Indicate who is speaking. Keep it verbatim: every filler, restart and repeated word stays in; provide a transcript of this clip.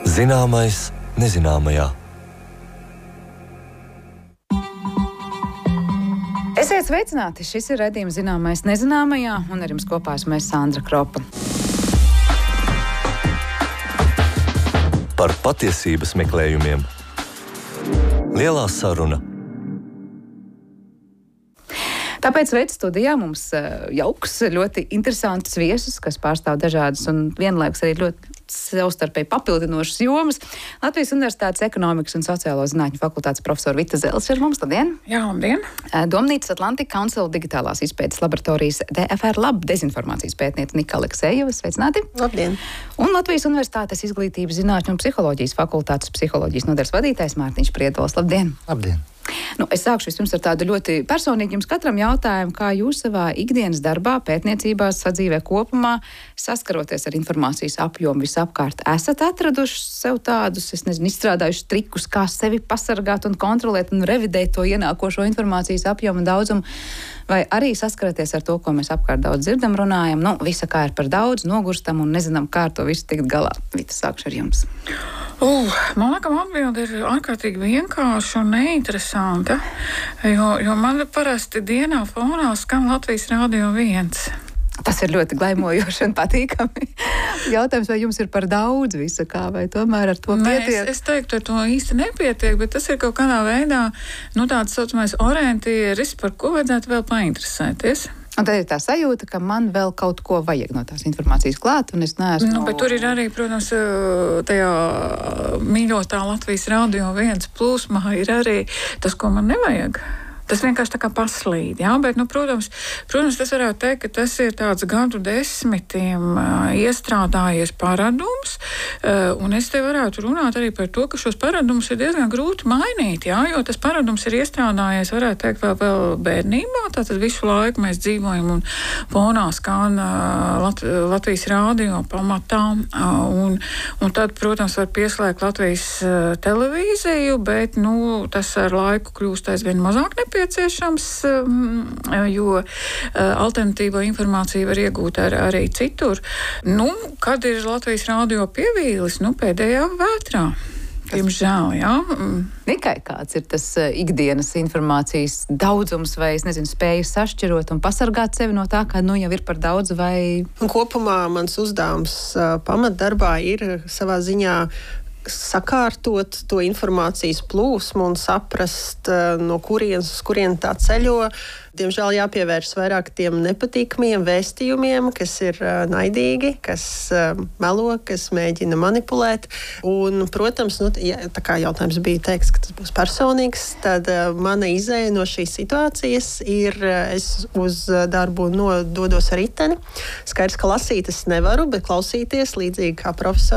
Speaker 1: Zināmais nezināmajā.
Speaker 2: Esiet sveicināti! Šis ir raidījums Zināmais nezināmajā, un ar jums kopā esmu es Sandra Kropa.
Speaker 1: Par patiesības meklējumiem. Lielā saruna.
Speaker 2: Tāpēc veids studijā mums jauks, ļoti interesantus viesus, kas pārstāv dažādas un vienlaikus arī ļoti savstarpēji papildinošas jomas. Latvijas Universitātes ekonomikas un sociālo zinātņu fakultātes profesora Vita Zels ir mums. Labdien!
Speaker 3: Jā, labdien!
Speaker 2: Domnīcas Atlantika Council digitālās izpētes laboratorijas D F R Lab dezinformācijas pētniece Nika Aleksejeva. Sveicināti!
Speaker 4: Labdien!
Speaker 2: Un Latvijas Universitātes izglītības zinātņu un psiholoģijas fakultātes psiholoģijas nodaļas vadītājs Mārtiņš Priedols. Labdien!
Speaker 4: Labdien!
Speaker 2: Nu, es sākšu vispirms ar tādu ļoti personīgu jums katram jautājumu, kā jūs savā ikdienas darbā, pētniecībā, sadzīvē kopumā, saskaroties ar informācijas apjomu visapkārt, esat atraduši sev tādus, es nezinu, izstrādājuši trikus, kā sevi pasargāt un kontrolēt un revidēt to ienākošo informācijas apjomu un daudzumu, vai arī saskaraties ar to, ko mēs apkārt daudz dzirdam, runājam, nu, visa kā ir par daudz, nogurstam un nezinām, kā ar to visu tikt galā. Vita, sākšu ar jums.
Speaker 3: Uh, man liekas, atbilde ir ārkārtīgi vienkārša un neinteresanta, jo, jo man parasti dienā fonā skan Latvijas Rādio viens.
Speaker 2: Tas ir ļoti glaimojoši un patīkami. Jautājums, vai jums ir par daudz visa kā, vai tomēr ar to pietiek?
Speaker 3: Nē, es, es teiktu, ar to īsti nepietiek, bet tas ir kaut kādā veidā, nu, tāds saucamais orientieris, par ko vajadzētu vēl painteresēties.
Speaker 2: Un tad ir tā sajūta, ka man vēl kaut ko vajag no tās informācijas klāt, un es neesmu...
Speaker 3: Nu, bet tur ir arī, protams, tajā mīļotā Latvijas Rādio viens plūsmā ir arī tas, ko man nevajag. Tas vienkārši tā kā paslīd, jā, bet, nu, protams, protams, tas varētu teikt, ka tas ir tāds gadu desmitiem uh, iestrādājies paradums, uh, un es te varētu runāt arī par to, ka šos paradumus ir diezgan grūti mainīt, jā, jo tas paradums ir iestrādājies, varētu teikt, vēl, vēl bērnībā, tātad visu laiku mēs dzīvojam un fonā skan uh, Lat- Latvijas Rādio pamatā, uh, un, un tad, protams, var pieslēgt Latvijas uh, televīziju, bet, nu, tas ar laiku kļūst aizvien mazāk nepieciešams. Nepieciešams, jo alternatīvo informāciju var iegūt ar, arī citur. Nu, kad ir Latvijas Rādio pievīlis? Nu, pēdējā vētrā. Diemžēl, jā.
Speaker 2: Tikai kāds ir tas ikdienas informācijas daudzums vai, es nezinu, spēju sašķirot un pasargāt sevi no tā, ka nu jau ir par daudz vai...
Speaker 4: Un kopumā mans uzdevums pamatdarbā ir savā ziņā sakārtot to informācijas plūsmu un saprast, no kurienes uz kurieni tā ceļo. Diemžēl jāpievērš vairāk tiem nepatīkamiem vēstījumiem, kas ir naidīgi, kas melo, kas mēģina manipulēt. Un, protams, nu, ja, tā kā jautājums bija teiks, ka tas būs personīgs, tad mana izēja no šīs situācijas ir, es uz darbu nododos ar riteni. Skaidrs, ka lasīt es nevaru, bet klausīties līdzīgi kā profesori